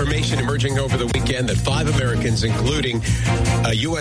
information emerging over the weekend that 5 Americans, including a U.S.